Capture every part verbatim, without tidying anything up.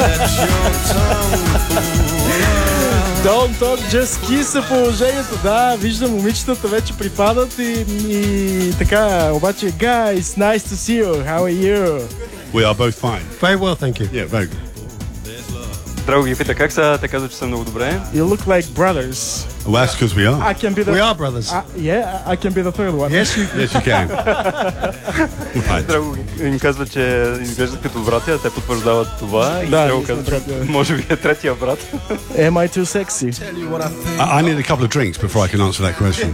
Don't talk, just kiss е положението. Да, виждам, момичетата вече припадат и, и така, обаче, guys, nice to see you. How are you? We are both fine. Very well, thank you. Yeah, very good. Драго ги пита как са, те казват, че са много добре. You look like brothers. Well, that's because we are. I can be the... We are brothers. Uh, yeah, I can be the third one. Yes, you... Yes, you can. Right. Драго им казва, че изглеждат като братя, те потвърждават това и Да, Драго ние казва, сме че братя. може би е третия брат. Am I too sexy? I, I need a couple of drinks before I can answer that question.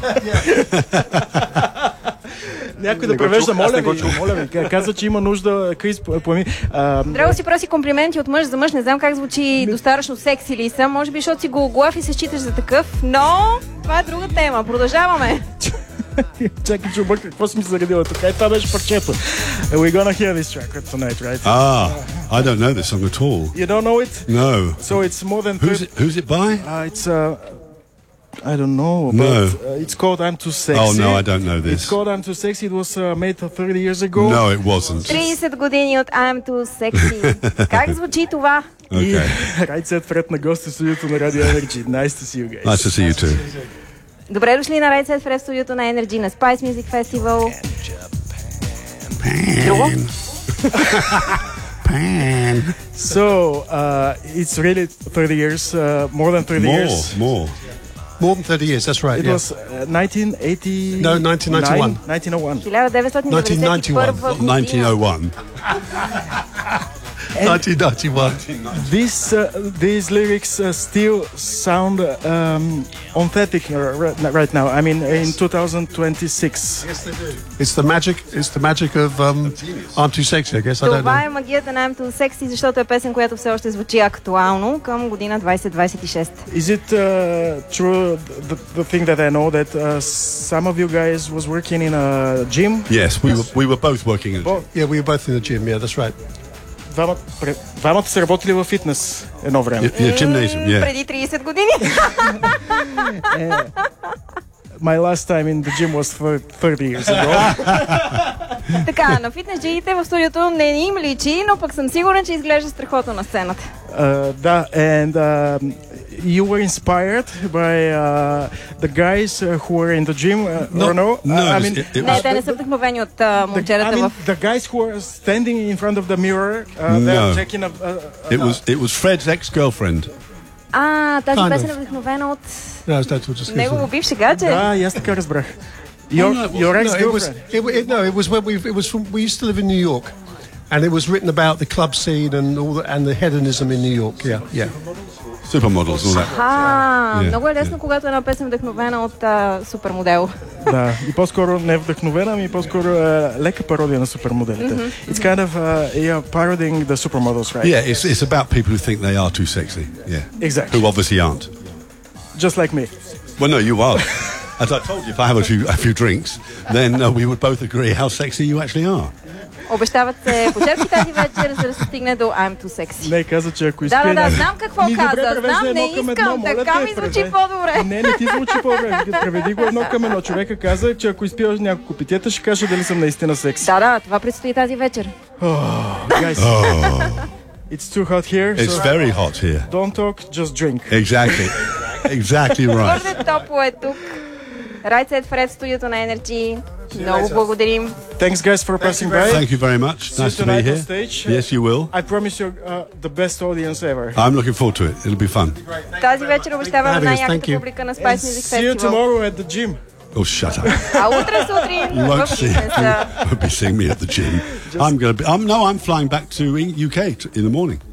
Някой да Не го превежда, чух, аз моля не го ви, чух. моля ви. Каза, че има нужда, Крис, поеми. А, Драго си проси комплименти от мъж за мъж. Не знам как звучи достатъчно секси ли съм. Може би, защото си гологлав и се считаш за такъв. Но това е друга тема. Продължаваме. Чакай, че обърках, какво си ми заредила тук? Е, това беше парчето. We're gonna hear this track tonight, right? Ah, I don't know this song at all. You don't know it? No. So it's more than Who's thirty... it, who's it by? Uh, it's, uh, I don't know, No. but uh, it's called I'm Too Sexy. Oh, no, I don't know It's this. called I'm Too Sexy. It was uh, made thirty years ago. No, it wasn't. трийсет години от I'm Too Sexy. Как звучи това? И Okay. Райцет Фред на гости в студиото на Radio Energy. Nice to see you guys. Nice to see you too. Добре дошли на Right Said Fred в студиото на Energy на Spice Music Festival. Друго? Pan. So, uh, it's really thirty years, uh, more than thirty More, years. more. More than thirty years, that's right, It yeah. was uh, nineteen eighty... No, nineteen ninety-one. nineteen oh one. хиляда деветстотин деветдесет и първа година. nineteen oh one. nineteen ninety-one. This, uh, these lyrics uh, still sound um, authentic uh, right right now. I mean, in twenty twenty-six. Yes, they do. It's the magic, it's the magic of um, I'm Too Sexy, I guess, I don't Това know. е магията на I'm Too Sexy, защото е песен, която все още звучи актуално към година двайсет двайсет и шест. Is it uh, true, the, the thing that I know, that uh, some of you guys was working in a gym? Yes, we were we were both working at Bo- Yeah, we were both in the gym, yeah, that's right. Двамата, пре- двамата са работили във фитнес едно време. yeah, yeah, gymnasium, yeah. Преди трийсет години. My last time in the gym was for thirty years ago. Така, на фитнес джиите в студиото не им личи, но пък съм сигурен, че изглежда страхотно на сцената. Uh, да, and um, you were inspired by uh, the guys uh, who were in the gym, uh, No, or no? no, Uh, I it- mean, it- it Не, was- те не са вдъхновени от а, the, I момчерата mean, в... the guys who were standing in front of the mirror, uh, they are No. checking a, a, a, It was it was Fred's ex-girlfriend. А, тази Kind песен of. е вдъхновена от No, that's what just негово бивше гадже. Да, и аз така разбрах. Your, no, it your No, it was, ex-girlfriend. it, wa- it, no, it was when we, it was from, we used to live in New York, and it was written about the club scene and all the, and the hedonism in New York, yeah, yeah. Supermodels and all that. А, Yeah, много е лесно, когато една песен е вдъхновена от а, супермодел. Да, и по-скоро не вдъхновена, ами по-скоро uh, лека пародия на супермоделите. It's kind of uh, yeah, parodying the supermodels, right? Yeah, it's it's about people who think they are too sexy. Yeah. Exactly. Who obviously aren't. Just like me. Well, no, you are. As I told you, if I have a few a few drinks, then uh, we would both agree how sexy you actually are. Обещават се почерпи тази вечер, за да се стигне до I'm Too Sexy. Не, каза, че ако Да, изпие... да, да, знам какво Ми, добре, каза. превеждай Знам, не едно към искам. едно, моля Така те, ми звучи превеждай. по-добре. Не, не ти звучи по-добре. Преведи го едно към едно. Човека каза, че ако изпия няколко питиета, ще каже дали съм наистина секси. Да, да, това предстои тази вечер. Guys, it's too hot here, It's so very hot here. don't talk, just drink. Exactly. Exactly right. Твърде топло е тук. Right Said Fred в студиото на Energy. Много благодарим. Thanks, guys, for passing by. Thank you very much. See you Nice to be tonight on here. stage. Yes, you will. I promise you uh, the best audience ever. I'm looking forward to it. It'll be fun. Тази вечер обещаваме Thank най-яката you. публика на And Spice Music see you Festival. tomorrow at the gym. Oh, shut up. А утре сутрин You won't в see. фитнеса. You won't be seeing me at the gym. I'm going to be. I'm, no, I'm flying back to U K t- in the morning.